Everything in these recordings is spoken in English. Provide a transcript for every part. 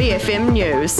BFM News.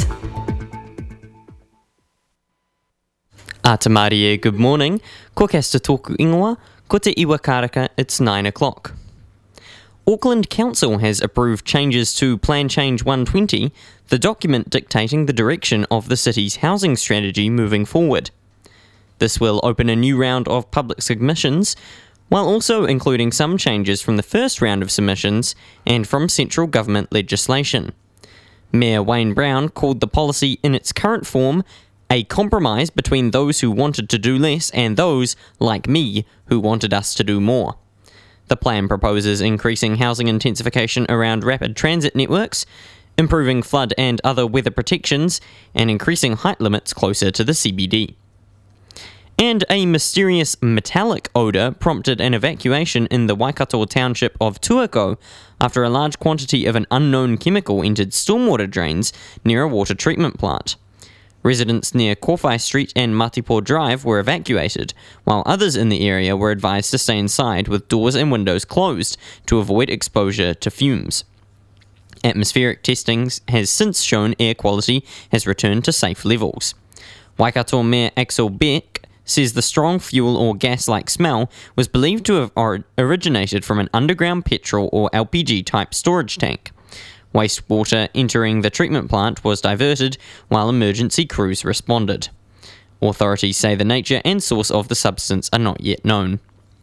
Atamarie, good morning. Ko kesta tōku ingoa, ko te iwa karaka, it's 9 o'clock. Auckland Council has approved changes to Plan Change 120, the document dictating the direction of the city's housing strategy moving forward. This will open a new round of public submissions, while also including some changes from the first round of submissions and from central government legislation. Mayor Wayne Brown called the policy in its current form a compromise between those who wanted to do less and those, like me, who wanted us to do more. The plan proposes increasing housing intensification around rapid transit networks, improving flood and other weather protections, and increasing height limits closer to the CBD. And a mysterious metallic odour prompted an evacuation in the Waikato township of Tuako after a large quantity of an unknown chemical entered stormwater drains near a water treatment plant. Residents near Kowhai Street and Matipo Drive were evacuated, while others in the area were advised to stay inside with doors and windows closed to avoid exposure to fumes. Atmospheric testing has since shown air quality has returned to safe levels. Waikato Mayor Axel Beck says the strong fuel or gas-like smell was believed to have originated from an underground petrol or LPG-type storage tank. Wastewater entering the treatment plant was diverted while emergency crews responded. Authorities say the nature and source of the substance are not yet known.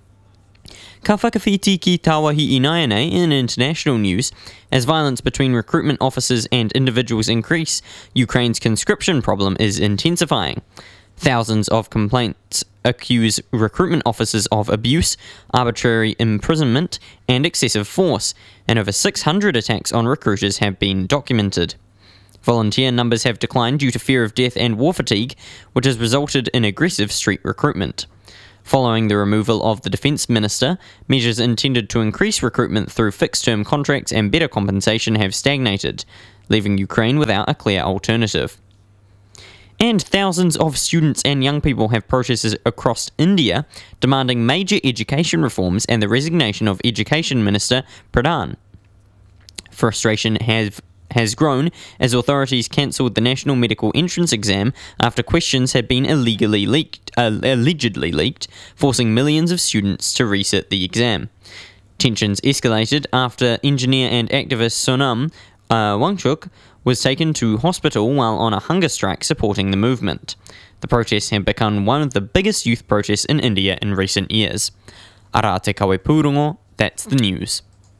Ka whakawhiti ki Tāwāhi Ināianei in international news. As violence between recruitment officers and individuals increase, Ukraine's conscription problem is intensifying. Thousands of complaints accuse recruitment officers of abuse, arbitrary imprisonment, and excessive force, and over 600 attacks on recruiters have been documented. Volunteer numbers have declined due to fear of death and war fatigue, which has resulted in aggressive street recruitment. Following the removal of the Defence Minister, measures intended to increase recruitment through fixed-term contracts and better compensation have stagnated, leaving Ukraine without a clear alternative. And thousands of students and young people have protested across India demanding major education reforms and the resignation of Education Minister Pradhan. Frustration has grown as authorities cancelled the national medical entrance exam after questions had been allegedly leaked, forcing millions of students to resit the exam. Tensions escalated after engineer and activist Sonam Wangchuk was taken to hospital while on a hunger strike supporting the movement. The protests have become one of the biggest youth protests in India in recent years. Ara te kawe pūrongo, that's the news.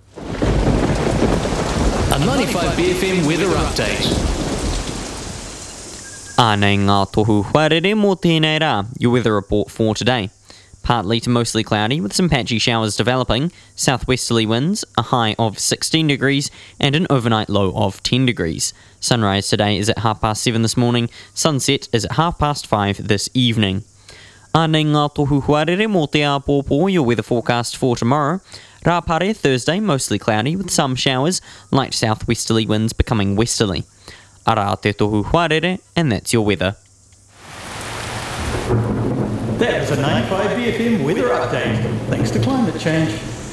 A 95 BFM weather update. Ānei ngā tohu wharere mō tēnei rā, your weather report for today. Partly to mostly cloudy with some patchy showers developing, southwesterly winds, a high of 16 degrees and an overnight low of 10 degrees. Sunrise today is at 7:30 this morning, sunset is at 5:30 this evening. Ānei ngā tohu wharere mō te āpōpō, your weather forecast for tomorrow. Rāpare Thursday, mostly cloudy with some showers, light southwesterly winds becoming westerly. Ara te tohu wharere, and that's your weather. That was a 95 BFM weather update, thanks to climate change.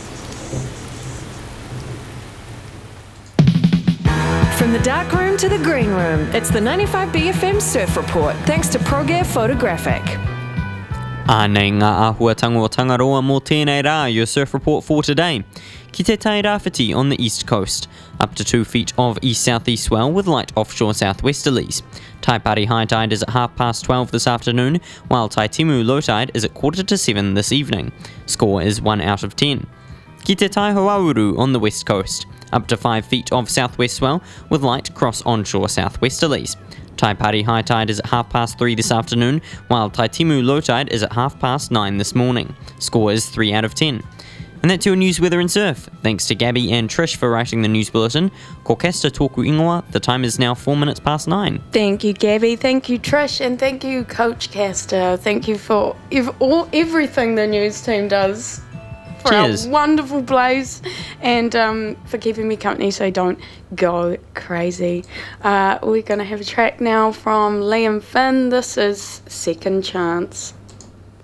From the dark room to the green room, it's the 95 BFM Surf Report, thanks to ProGear Photographic. Ānei ngā āhuatanga o Tangaroa mō tēnei rā, your surf report for today. Ki te tai rāwhiti on the east coast, up to 2 feet of east-southeast swell with light offshore southwesterlies. Taipari high tide is at 12:30 this afternoon, while Taitimu low tide is at 6:45 this evening. Score is 1 out of 10. Ki te tai Hoauru on the west coast, up to 5 feet of southwest swell with light cross-onshore southwesterlies. Taipari high tide is at 3:30 this afternoon, while Taitimu low tide is at 9:30 this morning. Score is 3 out of 10. And that's your news, weather and surf. Thanks to Gabby and Trish for writing the news bulletin. Ko kesta tōku ingoa, the time is now 9:04. Thank you, Gabby. Thank you, Trish. And thank you, Coach Caster. Thank you for everything the news team does for Cheers. our wonderful plays and for keeping me company so I don't go crazy. We're going to have a track now from Liam Finn. This is Second Chance.